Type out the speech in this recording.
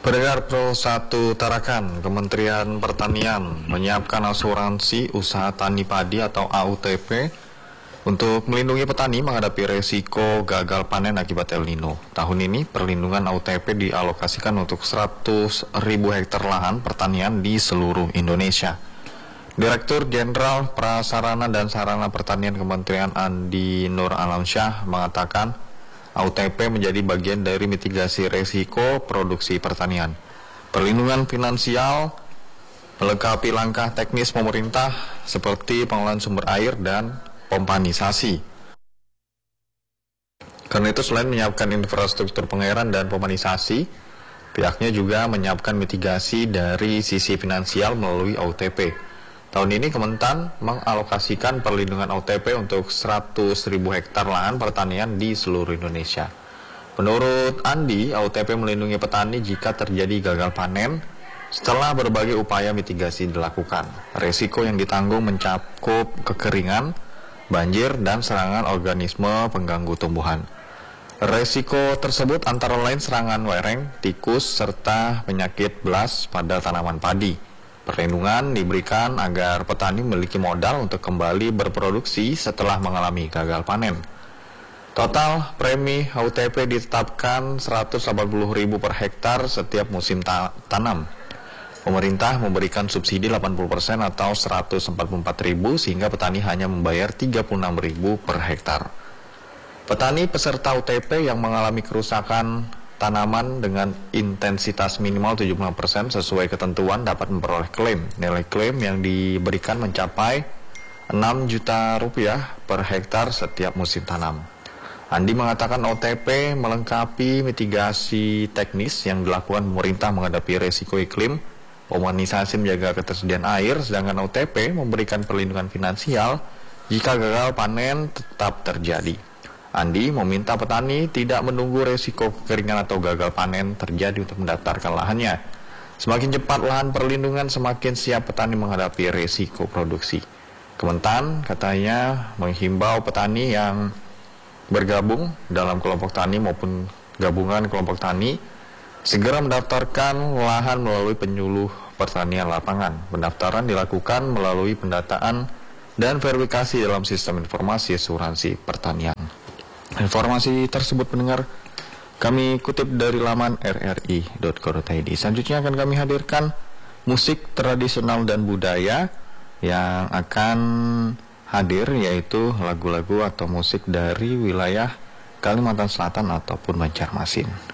Pendengar Pro 1 Tarakan, Kementerian Pertanian menyiapkan asuransi usaha tani padi atau AUTP untuk melindungi petani menghadapi resiko gagal panen akibat El Nino. Tahun ini perlindungan AUTP dialokasikan untuk 100.000 hektar lahan pertanian di seluruh Indonesia. Direktur Jenderal Prasarana dan Sarana Pertanian Kementerian Andi Nur Alamsyah mengatakan AUTP menjadi bagian dari mitigasi resiko produksi pertanian. Perlindungan finansial melengkapi langkah teknis pemerintah seperti pengelolaan sumber air dan pompanisasi. Karena itu selain menyiapkan infrastruktur pengairan dan pompanisasi, pihaknya juga menyiapkan mitigasi dari sisi finansial melalui AUTP. Tahun ini Kementan mengalokasikan perlindungan AUTP untuk 100.000 hektar lahan pertanian di seluruh Indonesia. Menurut Andi, AUTP melindungi petani jika terjadi gagal panen setelah berbagai upaya mitigasi dilakukan. Resiko yang ditanggung mencakup kekeringan, banjir, dan serangan organisme pengganggu tumbuhan. Resiko tersebut antara lain serangan wereng, tikus, serta penyakit belas pada tanaman padi. Perlindungan diberikan agar petani memiliki modal untuk kembali berproduksi setelah mengalami gagal panen. Total premi AUTP ditetapkan 180.000 per hektar setiap musim tanam. Pemerintah memberikan subsidi 80% atau 144.000 sehingga petani hanya membayar 36.000 per hektar. Petani peserta AUTP yang mengalami kerusakan tanaman dengan intensitas minimal 75% sesuai ketentuan dapat memperoleh klaim. Nilai klaim yang diberikan mencapai 6 juta rupiah per hektar setiap musim tanam. Andi mengatakan AUTP melengkapi mitigasi teknis yang dilakukan pemerintah menghadapi resiko iklim, pompanisasi menjaga ketersediaan air, sedangkan AUTP memberikan perlindungan finansial jika gagal panen tetap terjadi. Andi meminta petani tidak menunggu resiko kekeringan atau gagal panen terjadi untuk mendaftarkan lahannya. Semakin cepat lahan perlindungan, semakin siap petani menghadapi resiko produksi. Kementan katanya menghimbau petani yang bergabung dalam kelompok tani maupun gabungan kelompok tani segera mendaftarkan lahan melalui penyuluh pertanian lapangan. Pendaftaran dilakukan melalui pendataan dan verifikasi dalam sistem informasi asuransi pertanian. Informasi tersebut pendengar kami kutip dari laman rri.co.id. Selanjutnya akan kami hadirkan musik tradisional dan budaya yang akan hadir, yaitu lagu-lagu atau musik dari wilayah Kalimantan Selatan ataupun Banjarmasin.